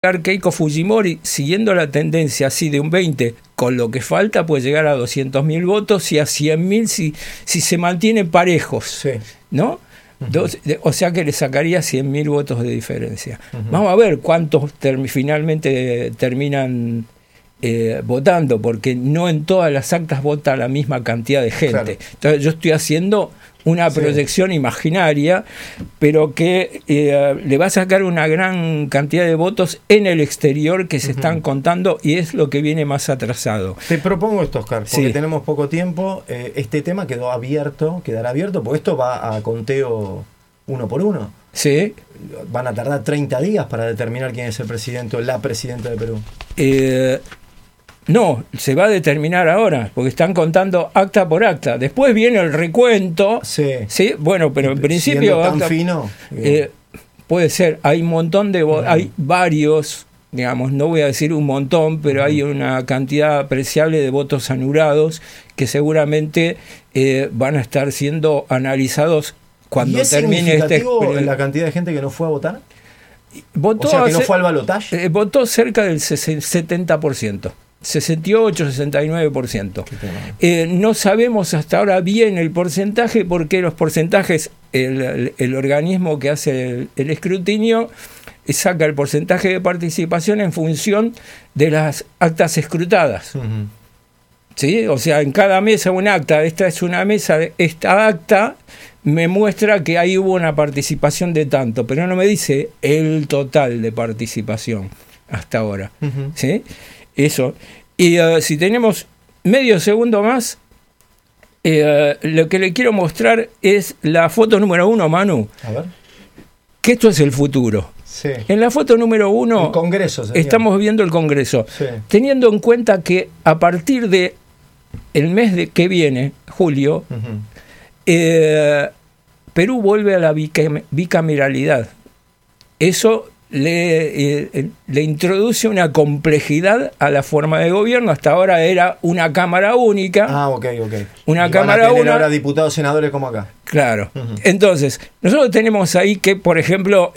Keiko Fujimori, siguiendo la tendencia así de un 20, con lo que falta puede llegar a 200.000 votos y a 100.000 si se mantienen parejos, sí, ¿no? O sea que le sacaría 100.000 votos de diferencia. Vamos a ver cuántos finalmente terminan votando, porque no en todas las actas vota la misma cantidad de gente. Claro. Entonces yo estoy haciendo una proyección imaginaria, pero que le va a sacar una gran cantidad de votos en el exterior que se están contando, y es lo que viene más atrasado. Te propongo esto, Oscar, porque tenemos poco tiempo. Este tema quedará abierto, porque esto va a conteo uno por uno. Sí. Van a tardar 30 días para determinar quién es el presidente o la presidenta de Perú. No, se va a determinar ahora, porque están contando acta por acta. Después viene el recuento. Sí. Bueno, pero en principio tan fino. Puede ser. Hay un montón de hay varios, digamos, no voy a decir un montón, pero hay una cantidad apreciable de votos anulados que seguramente van a estar siendo analizados cuando termine este. ¿La cantidad de gente que no fue a votar? Votó, o sea, que no fue al balotaje. Votó cerca del 70%. 68, 69%. No sabemos hasta ahora bien el porcentaje, porque los porcentajes, el organismo que hace el escrutinio saca el porcentaje de participación en función de las actas escrutadas. ¿Sí? O sea, en cada mesa un acta, esta es una mesa, esta acta me muestra que ahí hubo una participación de tanto, pero no me dice el total de participación hasta ahora. ¿Sí? Eso. Y si tenemos medio segundo más, lo que le quiero mostrar es la foto número 1, Manu. A ver. Que esto es el futuro. Sí. En la foto número 1 el Congreso, estamos viendo el Congreso. Sí. Teniendo en cuenta que a partir de el mes que viene, julio, Perú vuelve a la bicameralidad. Eso le introduce una complejidad a la forma de gobierno. Hasta ahora era una cámara única. Ok. Una y cámara van a tener única. Ahora diputados, senadores como acá. Claro. Entonces, nosotros tenemos ahí que, por ejemplo,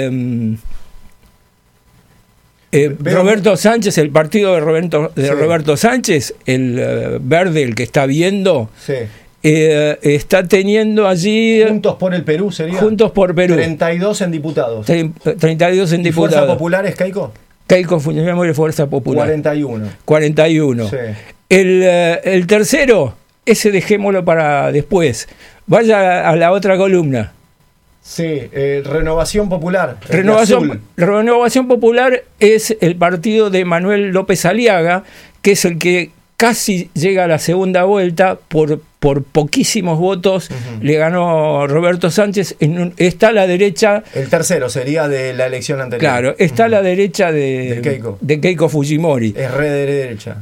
Roberto Sánchez, el partido de Roberto Sánchez, el verde, el que está viendo. Sí. Está teniendo allí... Juntos por el Perú sería. Juntos por Perú. 32 en diputados. 32 en diputados. ¿Fuerza Popular es Keiko? Keiko Fujimori, Fuerza Popular. 41. Sí. El tercero, ese dejémoslo para después. Vaya a la otra columna. Sí, Renovación Popular. Renovación Popular es el partido de Manuel López Aliaga, que es el que casi llega a la segunda vuelta por poquísimos votos. Le ganó Roberto Sánchez. Está a la derecha. El tercero sería de la elección anterior. Claro, está a la derecha de Keiko Fujimori. Es re de derecha.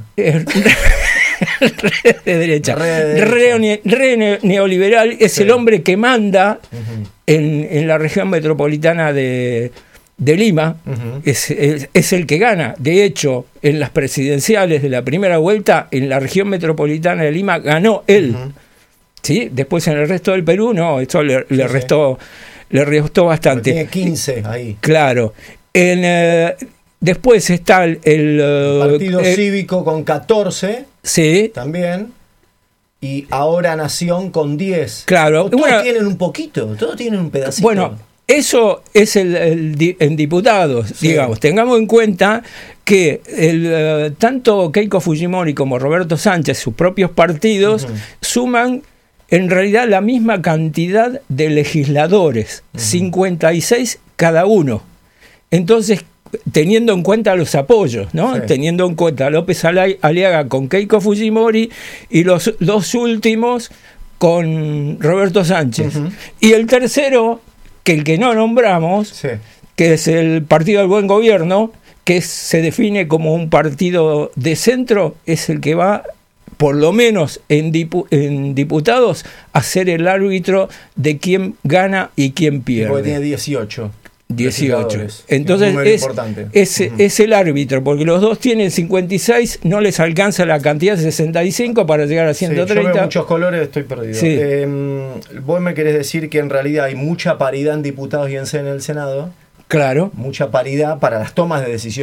Re de derecha. Re neoliberal. Es el hombre que manda en la región metropolitana de Lima. Es el que gana. De hecho, en las presidenciales de la primera vuelta, en la región metropolitana de Lima ganó él. ¿Sí? Después en el resto del Perú, no, esto le restó bastante. Pero tiene 15 ahí. Claro. Después está el Partido Cívico con 14. Sí. También. Y Ahora Nación con 10. Claro. Todos tienen un poquito, todos tienen un pedacito. Bueno, eso es en diputados, digamos. Tengamos en cuenta que tanto Keiko Fujimori como Roberto Sánchez, sus propios partidos, suman en realidad la misma cantidad de legisladores, 56 cada uno. Entonces, teniendo en cuenta los apoyos, ¿no? Teniendo en cuenta a López Aliaga con Keiko Fujimori y los dos últimos con Roberto Sánchez. Y el tercero, que el que no nombramos, que es el Partido del Buen Gobierno, que se define como un partido de centro, es el que va, por lo menos en diputados, a ser el árbitro de quién gana y quién pierde. Porque tiene 18. 18. Entonces es el árbitro, porque los dos tienen 56, no les alcanza la cantidad de 65 para llegar a 130. Yo veo muchos colores, estoy perdido. Vos me querés decir que en realidad hay mucha paridad en diputados y en el Senado. Claro. mucha paridad para las tomas de decisiones